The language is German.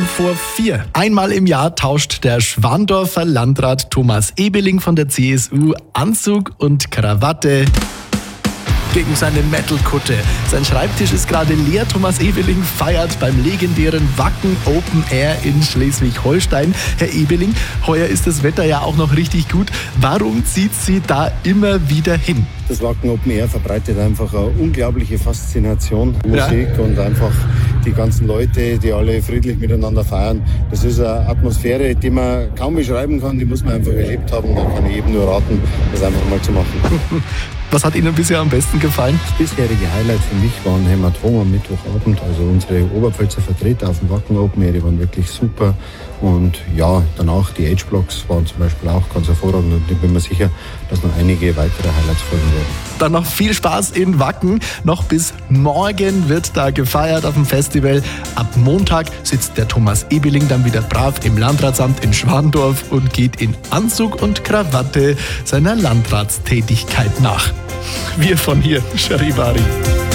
vor 4. Einmal im Jahr tauscht der Schwandorfer Landrat Thomas Ebeling von der CSU Anzug und Krawatte gegen seine Metal-Kutte. Sein Schreibtisch ist gerade leer. Thomas Ebeling feiert beim legendären Wacken Open Air in Schleswig-Holstein. Herr Ebeling, heuer ist das Wetter ja auch noch richtig gut. Warum zieht Sie da immer wieder hin? Das Wacken Open Air verbreitet einfach eine unglaubliche Faszination, Musik und einfach die ganzen Leute, die alle friedlich miteinander feiern. Das ist eine Atmosphäre, die man kaum beschreiben kann, die muss man einfach erlebt haben. Da kann ich jedem nur raten, das einfach mal zu machen. Was hat Ihnen bisher am besten gefallen? Das bisherige Highlight für mich war ein Hämatom am Mittwochabend. Also unsere Oberpfälzer Vertreter auf dem Wacken Open Air, die waren wirklich super. Und ja, danach die H-Blocks waren zum Beispiel auch ganz hervorragend. Und ich bin mir sicher, dass noch einige weitere Highlights folgen werden. Dann noch viel Spaß in Wacken. Noch bis morgen wird da gefeiert auf dem Festival. Ab Montag sitzt der Thomas Ebeling dann wieder brav im Landratsamt in Schwandorf und geht in Anzug und Krawatte seiner Landratstätigkeit nach. Wir von hier, Charivari.